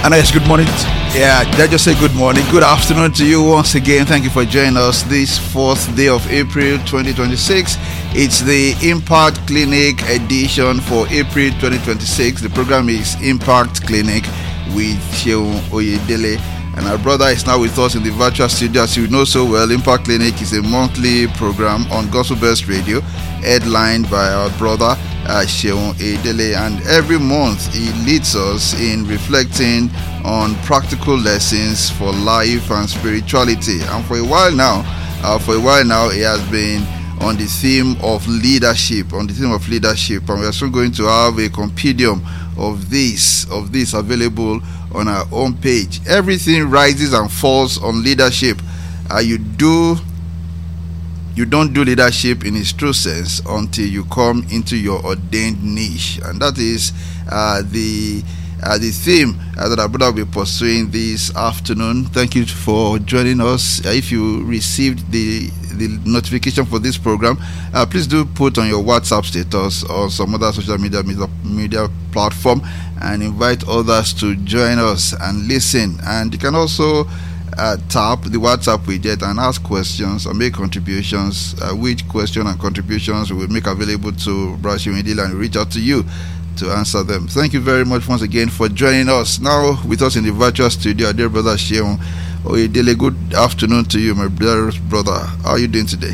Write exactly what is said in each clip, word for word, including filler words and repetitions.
And yes, good morning. Yeah, did I just say good morning? Good afternoon to you once again. Thank you for joining us this fourth day of April twenty twenty-six. It's the Impact Clinic edition for April twenty twenty-six. The program is Impact Clinic with Seun Oyedele. And our brother is now with us in the virtual studio. As you know so well, Impact Clinic is a monthly program on Gospel Bells Radio, headlined by our brother uh, Seun Oyedele. And every month he leads us in reflecting on practical lessons for life and spirituality. And for a while now, uh, for a while now, he has been on the theme of leadership, on the theme of leadership, and we are still going to have a compendium of this, of this available on our own page. Everything rises and falls on leadership. Uh, you do, you don't do leadership in its true sense until you come into your ordained niche, and that is uh, the uh, the theme uh, that our brother will be pursuing this afternoon. Thank you for joining us. Uh, if you received the the notification for this program, uh, please do put on your WhatsApp status or some other social media media, media platform and invite others to join us and listen. And you can also uh, tap the WhatsApp widget and ask questions or make contributions, uh, which question and contributions we will make available to Brother Seun Oyedele and reach out to you to answer them. Thank you very much once again for joining us. Now with us in the virtual studio, dear brother Seun Oyedele. Good afternoon to you, my brother. Brother, how are you doing today?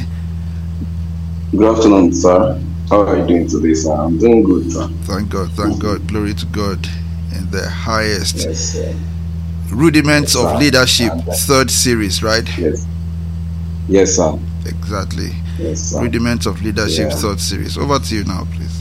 Good afternoon, sir. How are you doing today, sir? I'm doing good, sir. Thank God, thank God. Glory to God in the highest. Yes, sir. Rudiments Yes, of sir. Leadership, And, uh, third series, right? Yes. Yes, sir. Exactly. Yes, sir. Rudiments of Leadership, Yeah. third series. Over to you now, please.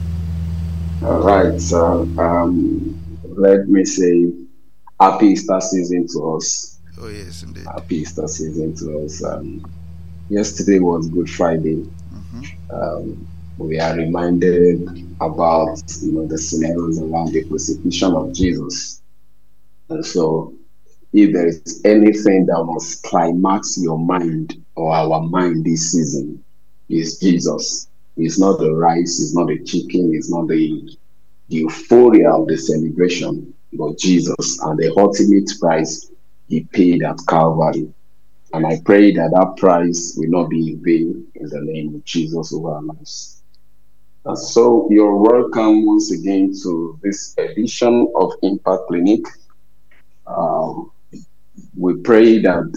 All right, sir. Um, let me say happy Easter season to us. Oh yes, indeed. Happy Easter season to us. Um, yesterday was Good Friday. Mm-hmm. Um, we are reminded about you know the scenarios around the crucifixion of Jesus. And so, if there is anything that must climax your mind or our mind this season, is Jesus. It's not the rice, it's not the chicken, it's not the, the euphoria of the celebration, but Jesus and the ultimate price he paid at Calvary. And I pray that that price will not be in vain in the name of Jesus over our lives. And so you're welcome once again to this edition of Impact Clinic. Um, we pray that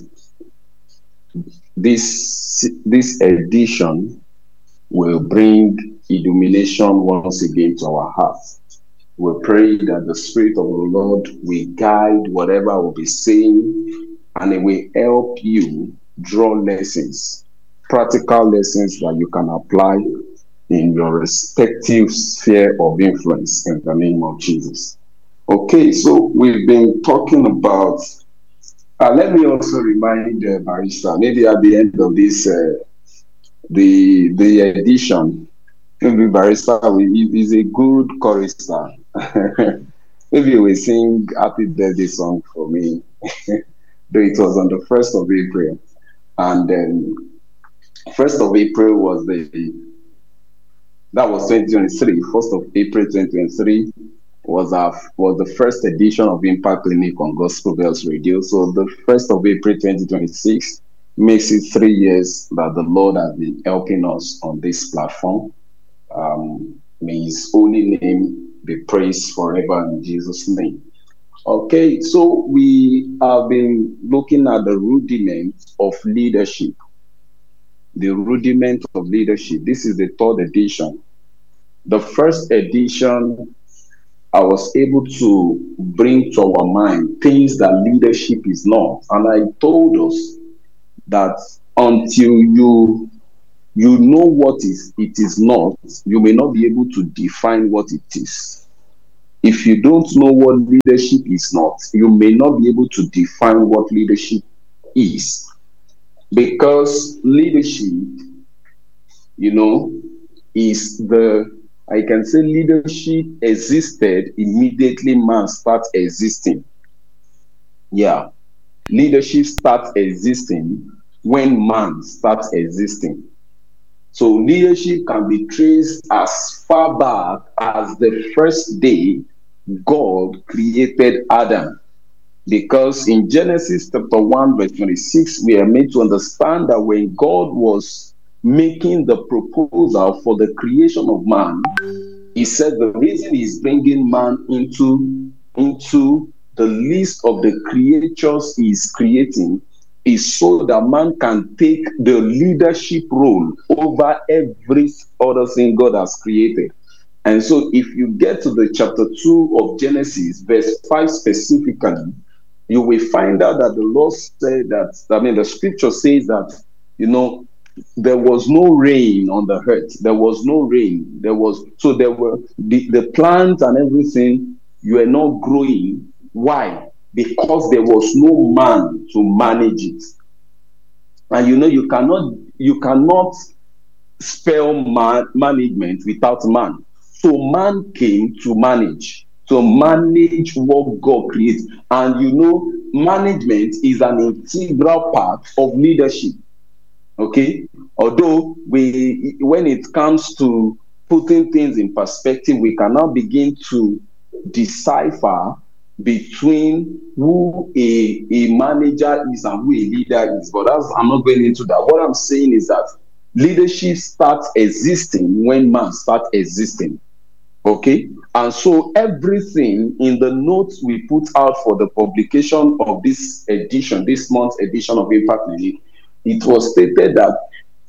this, this edition will bring illumination once again to our hearts. We pray that the Spirit of the Lord will guide whatever we'll be saying, and it will help you draw lessons, practical lessons that you can apply in your respective sphere of influence in the name of Jesus. Okay, so we've been talking about, uh, let me also remind uh, Barrister, maybe at the end of this, uh, the the edition, maybe Barrister is a good chorister. Maybe we sing Happy Birthday song for me. Though it was on the first of April. And then first of April was the, that was twenty twenty-three. first of April twenty twenty-three was our, was the first edition of Impact Clinic on Gospel Bells Radio. So the first of April twenty twenty-six makes it three years that the Lord has been helping us on this platform. Um, may his holy name be praised forever in Jesus' name. Okay, so we have been looking at the rudiments of leadership. The rudiment of leadership. This is the third edition. The first edition, I was able to bring to our mind things that leadership is not. And I told us that until you you know what is it is not, you may not be able to define what it is. If you don't know what leadership is not, you may not be able to define what leadership is. Because leadership, you know, is the, I can say leadership existed immediately man starts existing. Yeah. Leadership starts existing when man starts existing. So leadership can be traced as far back as the first day God created Adam. Because in Genesis chapter one, verse twenty-six, we are made to understand that when God was making the proposal for the creation of man, he said the reason he's bringing man into, into the list of the creatures he's creating is so that man can take the leadership role over every other thing God has created. And so if you get to the chapter two of Genesis, verse five specifically, you will find out that the Lord said that, I mean, the scripture says that, you know, there was no rain on the earth. There was no rain. There was, so there were, the, the plants and everything, you were not growing. Why? Because there was no man to manage it. And you know, you cannot, you cannot spell man, management without man. So man came to manage. To manage what God creates. And you know, management is an integral part of leadership. Okay? Although we, when it comes to putting things in perspective, we cannot begin to decipher between who a, a manager is and who a leader is. But that's, I'm not going into that. What I'm saying is that leadership starts existing when man starts existing. Okay, and so everything in the notes we put out for the publication of this edition, this month's edition of Impact Clinic, it was stated that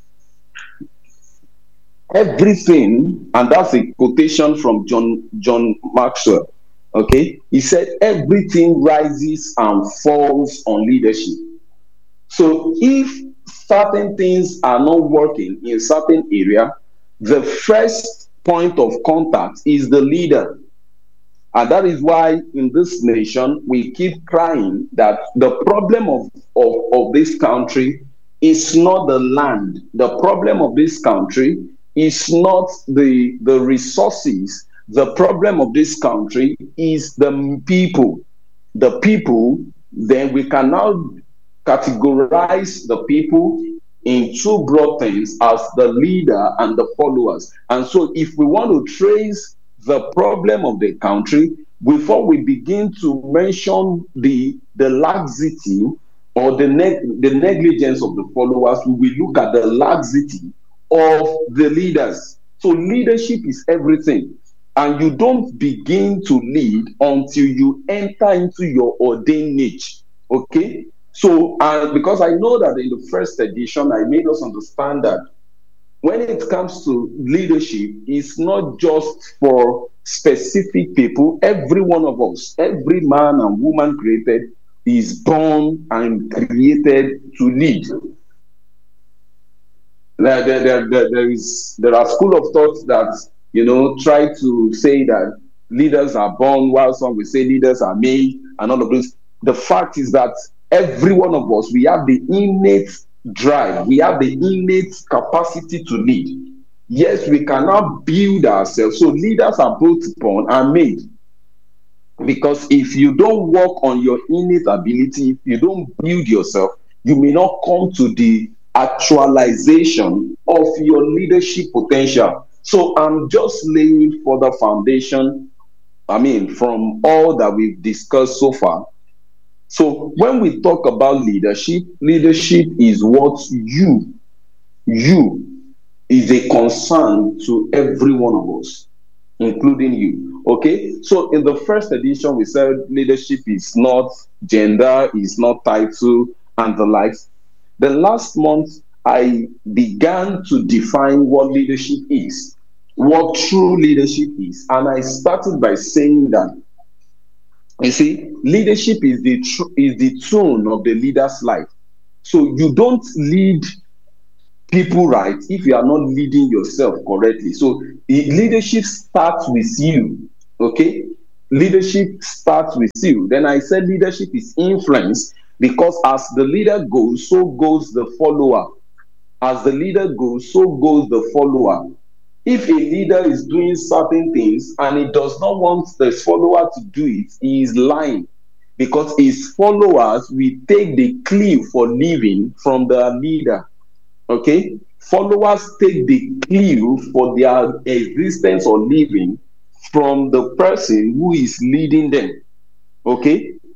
everything, and that's a quotation from John John Maxwell. Okay, he said everything rises and falls on leadership. So if certain things are not working in a certain area, the first point of contact is the leader. And that is why in this nation we keep crying that the problem of, of, of this country is not the land. The problem of this country is not the, the resources. The problem of this country is the people. The people, then we can now categorize the people in two broad things as the leader and the followers. And so if we want to trace the problem of the country, before we begin to mention the, the laxity or the, neg- the negligence of the followers, we will look at the laxity of the leaders. So leadership is everything. And you don't begin to lead until you enter into your ordained niche. Okay? So, uh, because I know that in the first edition, I made us understand that when it comes to leadership, it's not just for specific people. Every one of us, every man and woman created, is born and created to lead. There, there, there, there, there is there are school of thoughts that, you know, try to say that leaders are born, while some will say leaders are made, and all of this. The fact is that every one of us, we have the innate drive, we have the innate capacity to lead. Yes, we cannot build ourselves. So leaders are both born and made. Because if you don't work on your innate ability, if you don't build yourself, you may not come to the actualization of your leadership potential. So I'm just laying for the foundation, I mean, from all that we've discussed so far. So when we talk about leadership, leadership is what you, you is a concern to every one of us, including you. Okay? So in the first edition, we said leadership is not gender, is not title, and the likes. The last month, I began to define what leadership is, what true leadership is. And I started by saying that, you see, leadership is the tr- is the tone of the leader's life. So you don't lead people right if you are not leading yourself correctly. So leadership starts with you. Okay? Leadership starts with you. Then I said leadership is influence, because as the leader goes, so goes the follower. As the leader goes, so goes the follower. If a leader is doing certain things and he does not want the follower to do it, he is lying, because his followers will take the clue for living from the leader. Okay? Followers take the clue for their existence or living from the person who is leading them. Okay?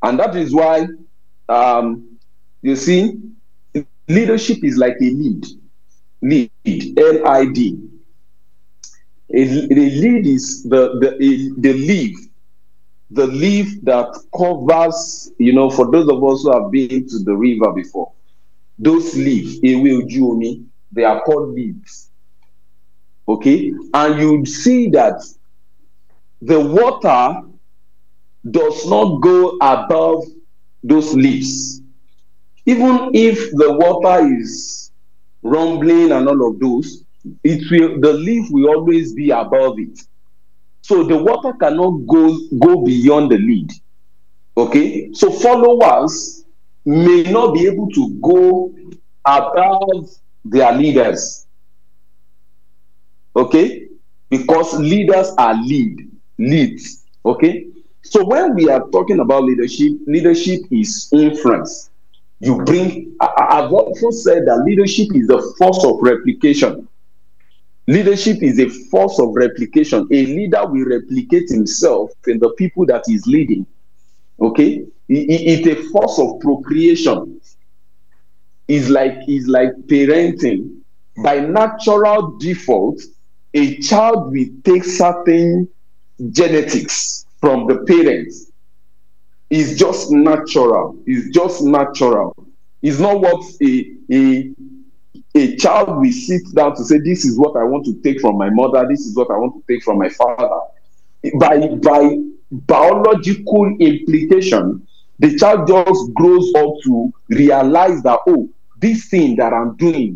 And that is why, um, you see, leadership is like a lead. Lead, L I D. A, the lead is the, the, a, the leaf, the leaf that covers, you know, for those of us who have been to the river before, those leaves, they are called leaves. Okay? And you see that the water does not go above those leaves. Even if the water is rumbling and all of those, it will, the leaf will always be above it. So the water cannot go, go beyond the lead. Okay? So followers may not be able to go above their leaders. Okay? Because leaders are lead, leads. Okay? So when we are talking about leadership, leadership is influence. You bring, I, I've also said that leadership is a force of replication. Leadership is a force of replication. A leader will replicate himself in the people that he's leading. Okay? It's a force of procreation. It's like, it's like parenting. By natural default, a child will take certain genetics from the parents. It's just natural. It's just natural. It's not what a, a, a child will sit down to say, this is what I want to take from my mother, this is what I want to take from my father. By, by biological implication, the child just grows up to realize that, oh, this thing that I'm doing,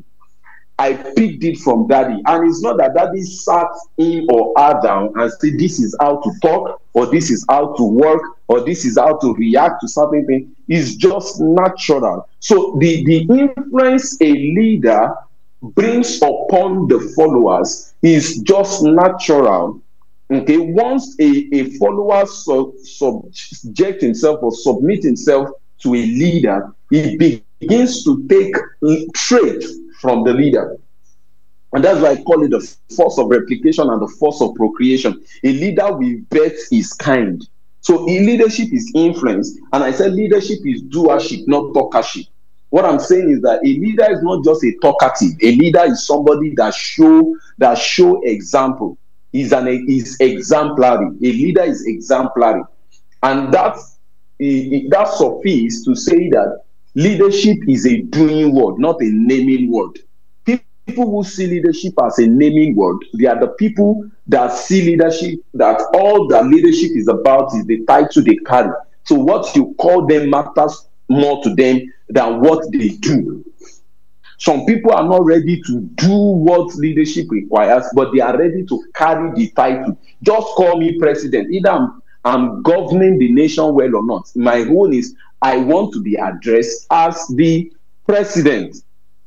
I picked it from daddy. And it's not that daddy sat in or her down and said, this is how to talk, or this is how to work, or this is how to react to certain things. It's just natural. So the, the influence a leader brings upon the followers is just natural. Okay, once a, a follower sub, subject himself or submit himself to a leader, he begins to take traits from the leader. And that's why I call it the force of replication and the force of procreation. A leader will bet his kind. So leadership is influence. And I said leadership is doership, not talkership. What I'm saying is that a leader is not just a talkative. A leader is somebody that show that show example. Is an is exemplary. A leader is exemplary. And that's that suffices to say that leadership is a doing word, not a naming word. People who see leadership as a naming word, they are the people that see leadership, that all that leadership is about is the title they carry. So what you call them matters more to them than what they do. Some people are not ready to do what leadership requires, but they are ready to carry the title. Just call me president. Either I'm, I'm governing the nation well or not. My role is I want to be addressed as the president.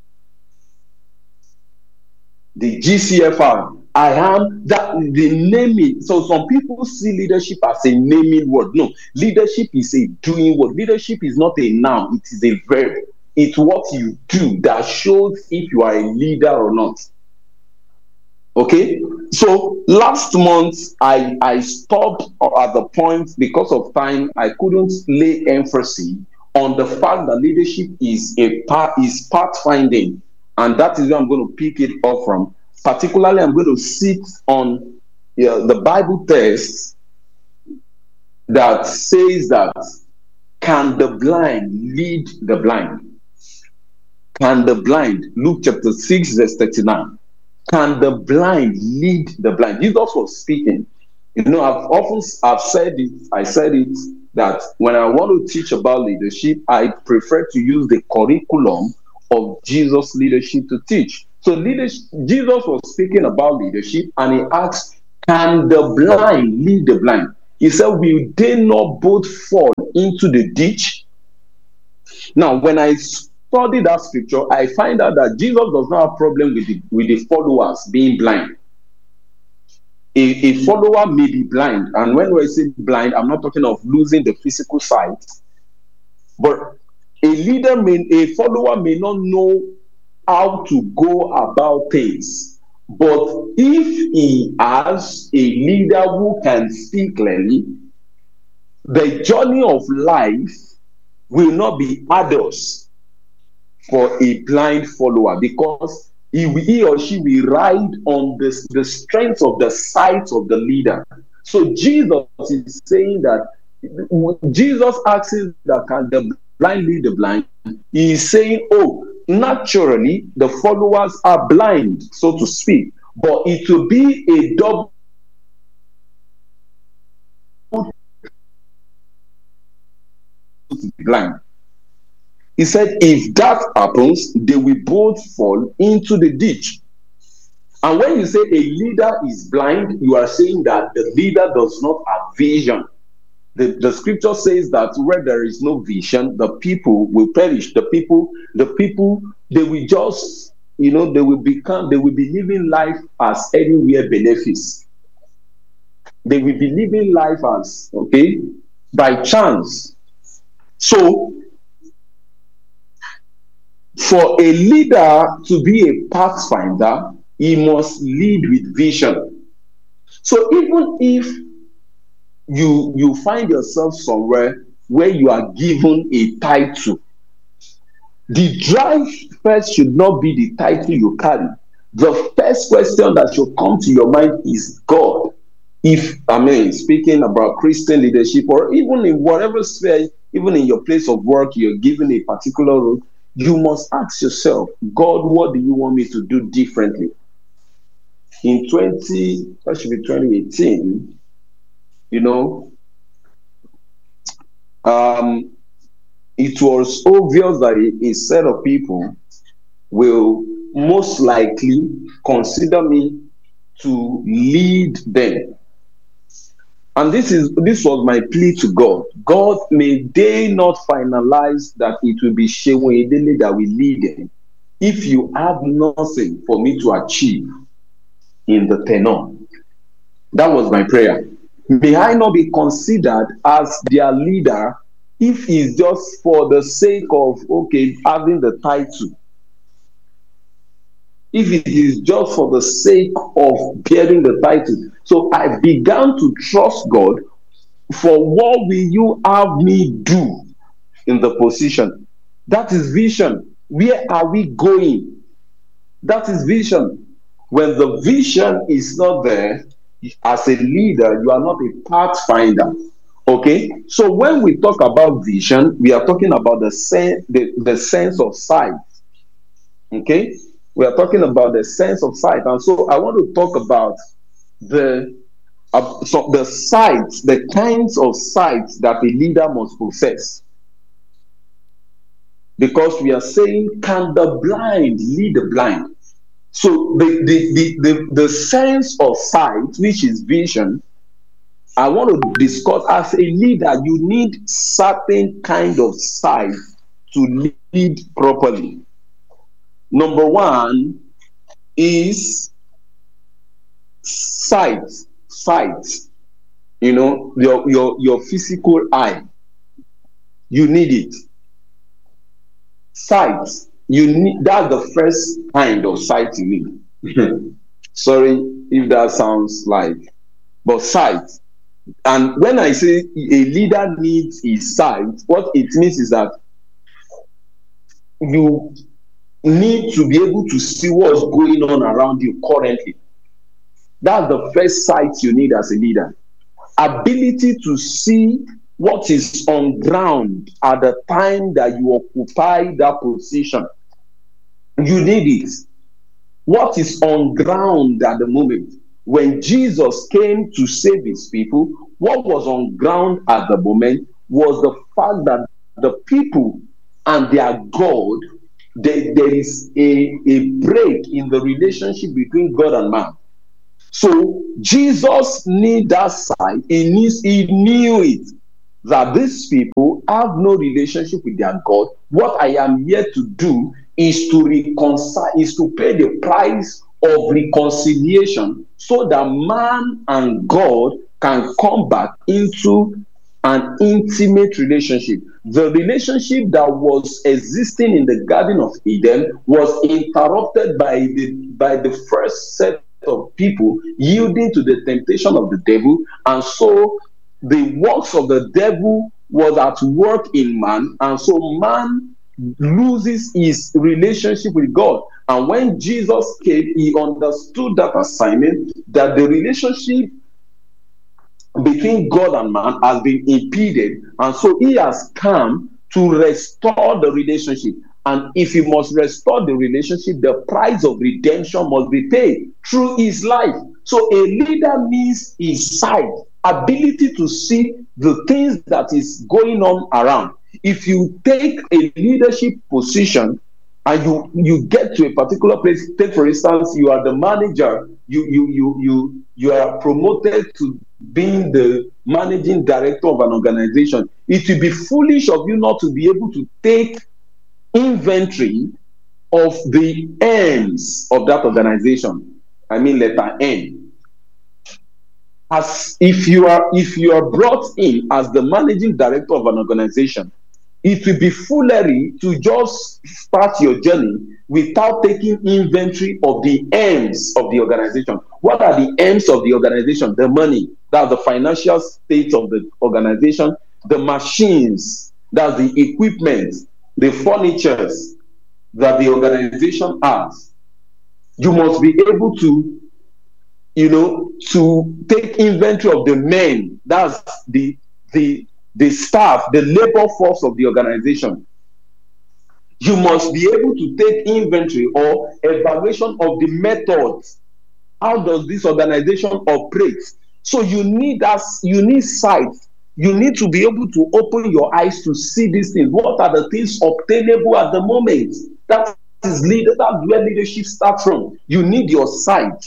The G C F R. I am that the naming. So some people see leadership as a naming word. No, leadership is a doing word. Leadership is not a noun, it is a verb. It's what you do that shows if you are a leader or not. Okay? So last month I, I stopped at the point because of time. I couldn't lay emphasis on the fact that leadership is a part is pathfinding. And that is where I'm going to pick it up from. Particularly, I'm going to sit on you know, the Bible text that says that, can the blind lead the blind? Can the blind, Luke chapter six, verse thirty-nine, can the blind lead the blind? Jesus was speaking. You know, I've often I've said it, I said it, that when I want to teach about leadership, I prefer to use the curriculum of Jesus' leadership to teach. So leadership, Jesus was speaking about leadership, and he asked, can the blind lead the blind? He said, will they not both fall into the ditch? Now, when I study that scripture, I find out that Jesus does not have a problem with the, with the followers being blind. A, a follower may be blind, and when I say blind, I'm not talking of losing the physical sight, but a leader, may, a follower may not know how to go about things. But if he has a leader who can see clearly, the journey of life will not be arduous for a blind follower, because he, he or she will ride on this, the strength of the sight of the leader. So Jesus is saying that, Jesus asks that can the blind lead the blind? He is saying, oh, naturally the followers are blind, so to speak, but it will be a double blind. He said, if that happens, they will both fall into the ditch. And when you say a leader is blind, you are saying that the leader does not have vision. The, the scripture says that where there is no vision, the people will perish. The people, the people, they will just, you know, they will become, they will be living life as anywhere benefits. They will be living life as, okay, by chance. So, for a leader to be a pathfinder, he must lead with vision. So even if you you find yourself somewhere where you are given a title, the drive first should not be the title you carry. The first question that should come to your mind is God. If, I mean, speaking about Christian leadership, or even in whatever sphere, even in your place of work, you're given a particular role, you must ask yourself, God, what do you want me to do differently? In twenty, that should be twenty eighteen, you know, um, it was obvious that a, a set of people will most likely consider me to lead them. And this is this was my plea to God. God, may they not finalize that it will be Seun Oyedele that will lead them if you have nothing for me to achieve in the tenor. That was my prayer. May I not be considered as their leader if it's just for the sake of, okay, having the title. If it is just for the sake of bearing the title. So I began to trust God for what will you have me do in the position. That is vision. Where are we going? That is vision. When the vision is not there, as a leader, you are not a pathfinder. Okay? So when we talk about vision, we are talking about the, sen- the, the sense of sight. Okay? We are talking about the sense of sight. And so I want to talk about the uh, so the sights, the kinds of sights that a leader must possess. Because we are saying, can the blind lead the blind? So the, the, the, the, the sense of sight, which is vision, I want to discuss as a leader, you need certain kind of sight to lead properly. Number one is sight, sight, you know, your, your, your physical eye. You need it. Sight. You need, that's the first kind of sight you need. Sorry if that sounds like, but sight. And when I say a leader needs his sight, what it means is that you need to be able to see what's going on around you currently. That's the first sight you need as a leader. Ability to see what is on ground at the time that you occupy that position. You need it. What is on ground at the moment? When Jesus came to save his people, what was on ground at the moment was the fact that the people and their God, they, there is a, a break in the relationship between God and man. So Jesus need that side. He needs, he knew it, that these people have no relationship with their God. What I am here to do is to reconcile, is to pay the price of reconciliation so that man and God can come back into an intimate relationship. The relationship that was existing in the Garden of Eden was interrupted by the by the first set of people yielding to the temptation of the devil, and so the works of the devil was at work in man, and so man loses his relationship with God. And when Jesus came, he understood that assignment, that the relationship between God and man has been impeded, and so he has come to restore the relationship. And if he must restore the relationship, the price of redemption must be paid through his life. So a leader means his sight, ability to see the things that is going on around. If you take a leadership position and you you get to a particular place, take for instance, you are the manager, you you you you you are promoted to being the managing director of an organization, it will be foolish of you not to be able to take inventory of the aims of that organization. I mean letter N. As if you are if you are brought in as the managing director of an organization, it will be foolery to just start your journey without taking inventory of the aims of the organization. What are the aims of the organization? The money, that's the financial state of the organization, the machines, that's the equipment, the furnitures that the organization has. You must be able to, you know, to take inventory of the men, that's the the the staff, the labor force of the organization. You must be able to take inventory or evaluation of the methods. How does this organization operate? So you need us, you need sight. You need to be able to open your eyes to see these things. What are the things obtainable at the moment? That is leader, that's where leadership starts from. You need your sight.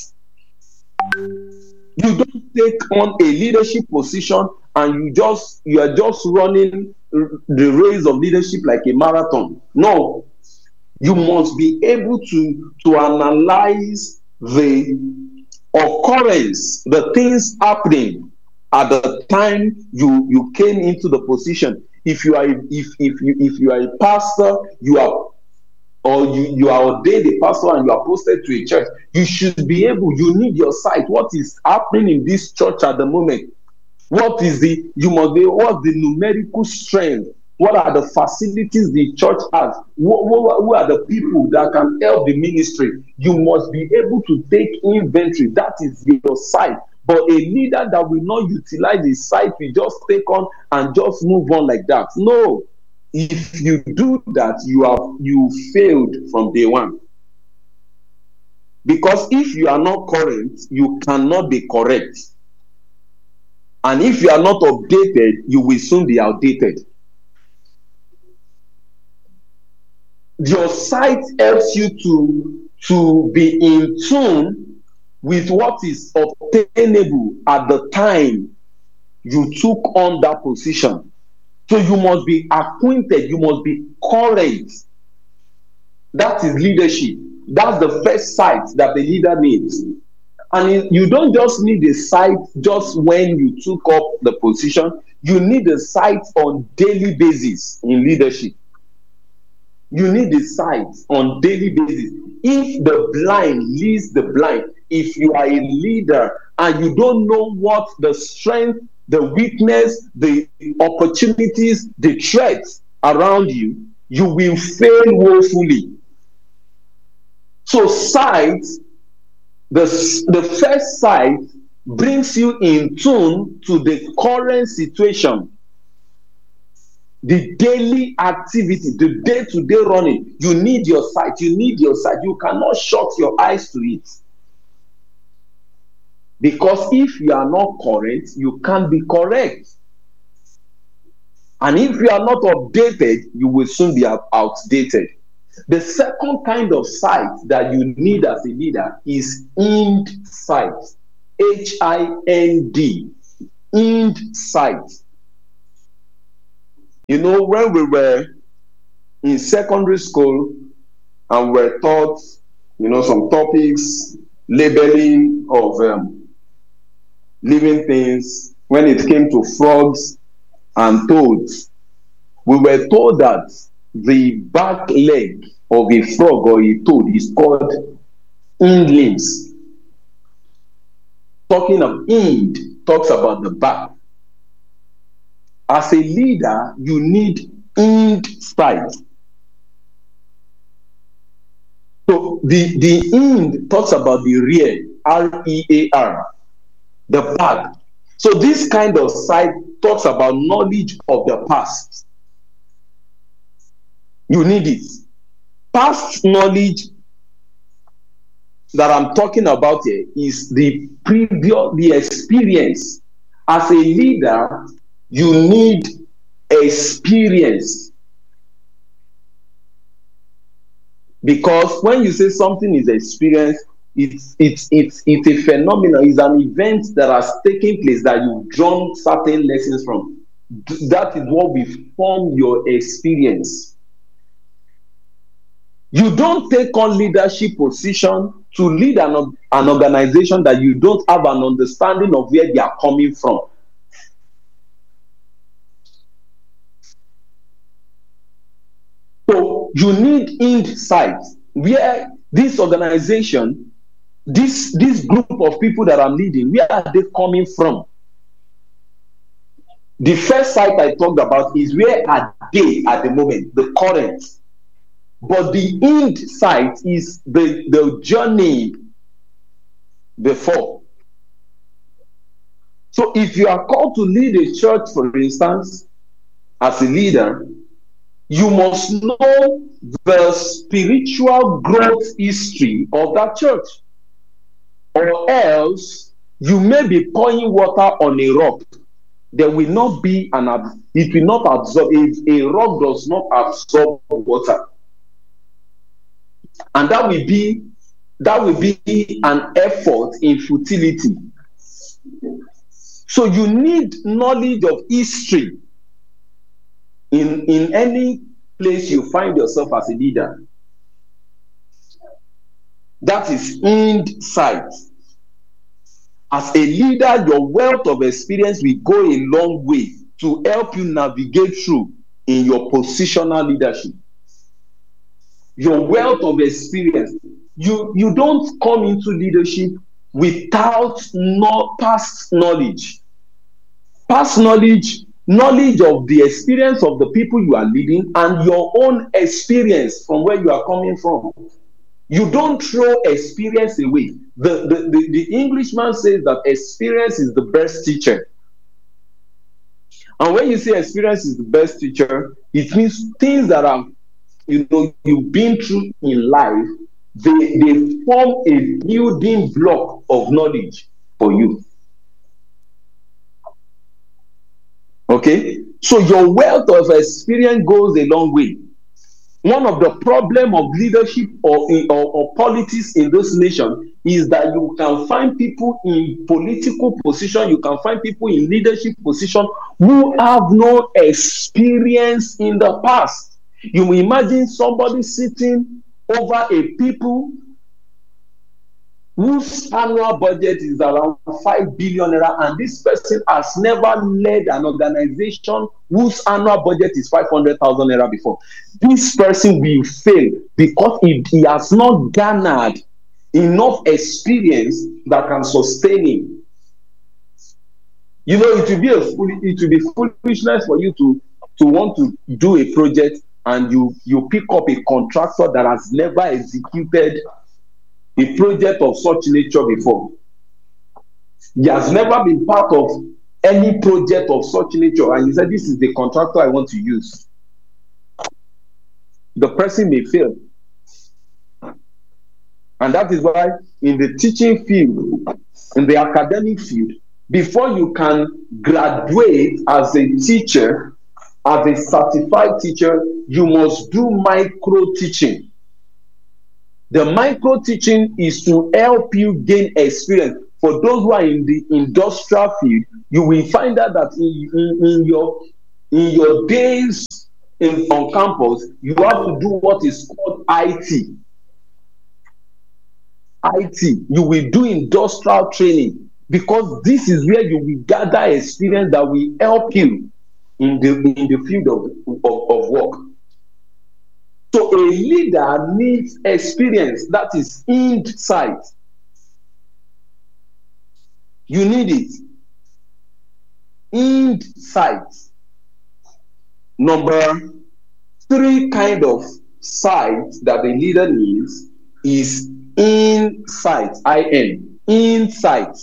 You don't take on a leadership position and you just you are just running the race of leadership like a marathon. No, you must be able to to analyze the occurrence, the things happening at the time you you came into the position. If you are if if you if you are a pastor, you are or you, you are ordained a pastor and you are posted to a church, you should be able, you need your sight. What is happening in this church at the moment? What is the, you must be, what's the numerical strength? What are the facilities the church has? Who, who, who are the people that can help the ministry? You must be able to take inventory. That is your sight. But a leader that will not utilize his sight will just take on and just move on like that. No. If you do that, you have you failed from day one. Because if you are not current, you cannot be correct. And if you are not updated, you will soon be outdated. Your sight helps you to, to be in tune with what is obtainable at the time you took on that position. So you must be acquainted, you must be current. That is leadership. That's the first sight that the leader needs. And you don't just need a sight just when you took up the position. You need a sight on daily basis in leadership. You need a sight on daily basis. If the blind leads the blind, if you are a leader and you don't know what the strength, the weakness, the opportunities, the threats around you, you will fail woefully. So sight, the, the first sight brings you in tune to the current situation, the daily activity, the day-to-day running. You need your sight. You need your sight. You cannot shut your eyes to it. Because if you are not current, you can't be correct. And if you are not updated, you will soon be outdated. The second kind of sight that you need as a leader is hind sight. H I N D. Hind sight. You know, when we were in secondary school and we were taught, you know, some topics, labeling of um, living things, when it came to frogs and toads, we were told that the back leg of a frog or a toad is called hind limbs. Talking of hind talks about the back. As a leader, you need insight. So the, the ind talks about the rear, R E A R, the back. So this kind of sight talks about knowledge of the past. You need it. Past knowledge that I'm talking about here is the previous, the experience. As a leader, you need experience. Because when you say something is experience, it's it's it's it's a phenomenon, it's an event that has taken place that you've drawn certain lessons from. That is what will form your experience. You don't take on leadership position to lead an, an organization that you don't have an understanding of where they are coming from. So you need insight where this organization, this, this group of people that I'm leading, where are they coming from? The first site I talked about is where are they at the moment, the current. But the end site is the, the journey before. So if you are called to lead a church, for instance, as a leader, you must know the spiritual growth history of that church. Or else you may be pouring water on a rock. There will not be an, it will not absorb, if a rock does not absorb water. And that will be that will be an effort in futility. So you need knowledge of history in, in any place you find yourself as a leader. That is insight. As a leader, your wealth of experience will go a long way to help you navigate through in your positional leadership. Your wealth of experience. You, you don't come into leadership without no past knowledge. Past knowledge, knowledge of the experience of the people you are leading and your own experience from where you are coming from. You don't throw experience away. The, the, the, the Englishman says that experience is the best teacher. And when you say experience is the best teacher, it means things that are, you know, you've been through in life, they, they form a building block of knowledge for you. Okay? So your wealth of experience goes a long way. One of the problems of leadership or, or, or politics in this nation is that you can find people in political position, you can find people in leadership position who have no experience in the past. You will imagine somebody sitting over a people whose annual budget is around five billion naira, and this person has never led an organization whose annual budget is five hundred thousand naira before. This person will fail because he, he has not garnered enough experience that can sustain him. You know, it will be a it will be foolishness for you to to want to do a project and you you pick up a contractor that has never executed a project of such nature before. He has never been part of any project of such nature, and he said, this is the contractor I want to use. The person may fail. And that is why in the teaching field, in the academic field, before you can graduate as a teacher, as a certified teacher, you must do micro teaching. The micro teaching is to help you gain experience. For those who are in the industrial field, you will find out that in, in, in your in your days in, on campus, you have to do what is called I T. I T. You will do industrial training because this is where you will gather experience that will help you in the in the field of, of, of work. So a leader needs experience, that is insight. You need it. Insight. Number three kind of sight that a leader needs is insight. I N. Insight.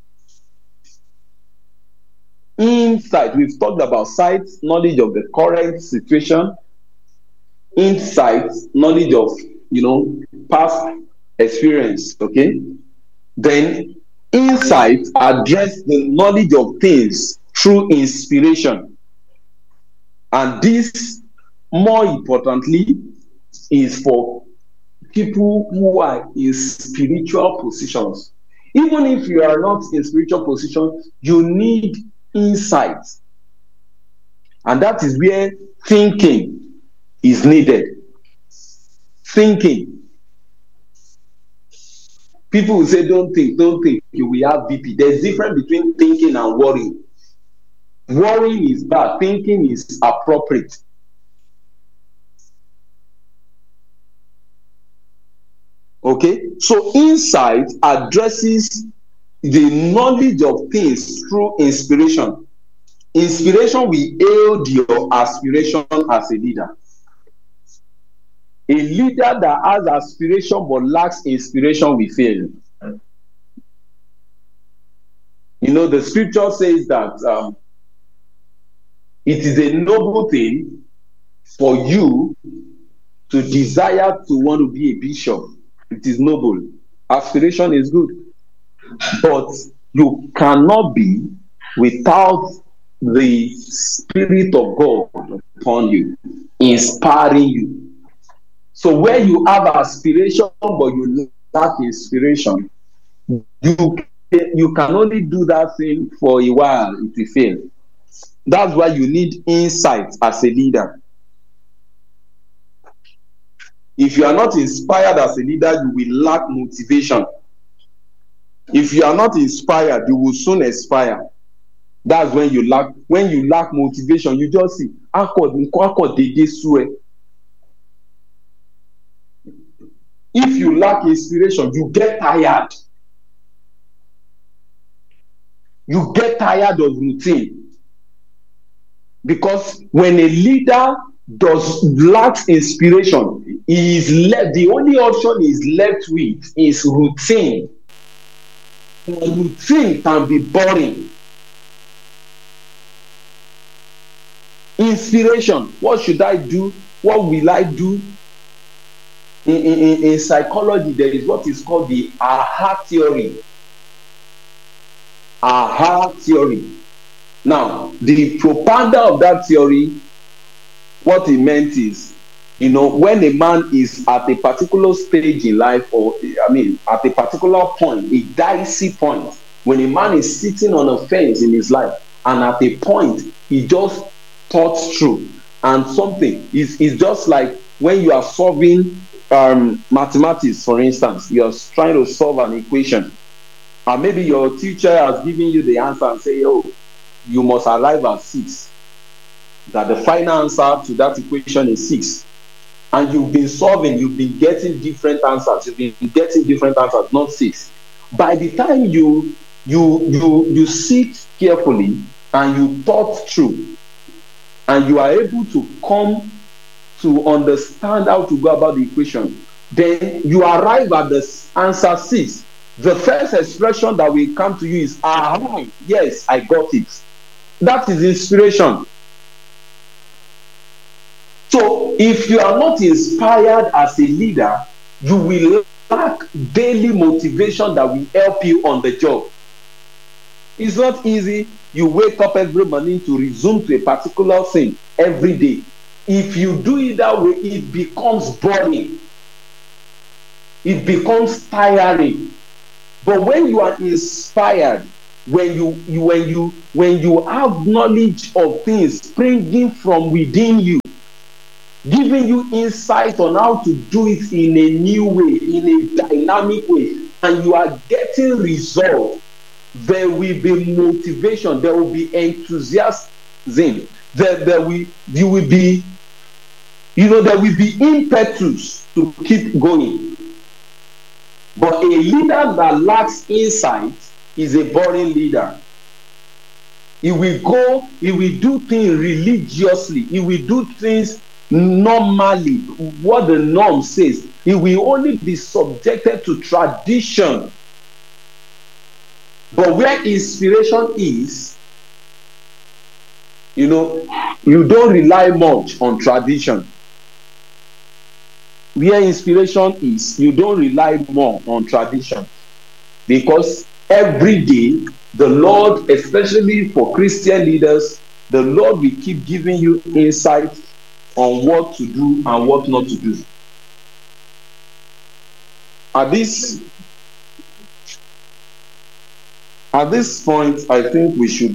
Insight. We've talked about sight, knowledge of the current situation. Insight, knowledge of, you know, past experience. Okay. Then insight address the knowledge of things through inspiration. And this, more importantly, is for people who are in spiritual positions. Even if you are not in spiritual position, you need insight. And that is where thinking is needed. Thinking. People will say, don't think, don't think, you will have B P. There's a difference between thinking and worrying. Worrying is bad, thinking is appropriate. Okay, so insight addresses the knowledge of things through inspiration. Inspiration will aid your aspiration as a leader. A leader that has aspiration but lacks inspiration will fail. You know, the scripture says that um, it is a noble thing for you to desire to want to be a bishop. It is noble. Aspiration is good. But you cannot be without the Spirit of God upon you, inspiring you. So where you have aspiration but you lack inspiration, you, you can only do that thing for a while, it will fail. That's why you need insight as a leader. If you are not inspired as a leader, you will lack motivation. If you are not inspired, you will soon expire. That's when you lack when you lack motivation. You just see, if you lack inspiration, you get tired. You get tired of routine. Because when a leader does lacks inspiration, he is left, the only option he is left with is routine. Routine can be boring. Inspiration. What should I do? What will I do? In, in, in psychology, there is what is called the aha theory. Aha theory. Now, the propounder of that theory, what it meant is, you know, when a man is at a particular stage in life, or I mean, at a particular point, a dicey point, when a man is sitting on a fence in his life, and at a point, he just thought through, and something is is just like when you are solving um, mathematics, for instance, you are trying to solve an equation, and maybe your teacher has given you the answer and say, oh, you must arrive at six. That the final answer to that equation is six. And you've been solving, you've been getting different answers, you've been getting different answers, not six. By the time you you you you sit carefully and you thought through, and you are able to come to understand how to go about the equation, then you arrive at the answer six. The first expression that will come to you is, ah, yes, I got it. That is inspiration. So if you are not inspired as a leader, you will lack daily motivation that will help you on the job. It's not easy. You wake up every morning to resume to a particular thing every day. If you do it that way, it becomes boring. It becomes tiring. But when you are inspired, when you, you when you when you have knowledge of things springing from within you, giving you insight on how to do it in a new way, in a dynamic way, and you are getting results, there will be motivation, there will be enthusiasm, there, there will, you will be, you know, there will be impetus to keep going. But a leader that lacks insight is a boring leader. He will go, he will do things religiously, he will do things normally, what the norm says. He will only be subjected to tradition. But where inspiration is, you know, you don't rely much on tradition. Where inspiration is, you don't rely more on tradition. Because every day, the Lord, especially for Christian leaders, the Lord will keep giving you insight on what to do and what not to do. At this, at this point, I think we should